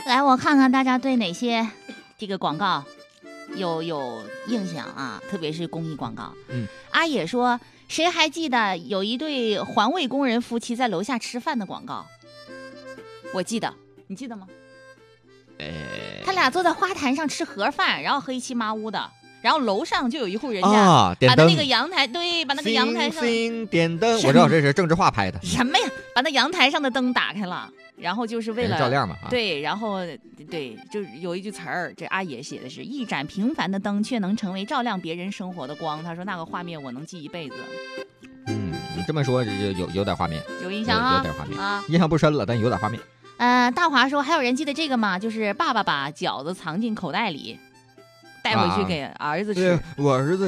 来，我看看大家对哪些这个广告有印象啊，特别是公益广告。阿野说，谁还记得有一对环卫工人夫妻在楼下吃饭的广告？我记得，你记得吗？他俩坐在花坛上吃盒饭，然后黑漆麻乌的，然后楼上就有一户人家把那个阳台，对，把那个阳台上点灯，我知道这是郑智化拍的。 什么呀？把那阳台上的灯打开了，然后就是为了照亮嘛。 对，然后对，就有一句词儿，这阿野写的是一盏平凡的灯，却能成为照亮别人生活的光。他说那个画面我能记一辈子。 你这么说有点画面， 有印象啊， 有点画面啊，印象不深了，但有点画面。 大华说还有人记得这个吗？就是爸爸把饺子藏进口袋里，带回去给儿子吃。 我儿子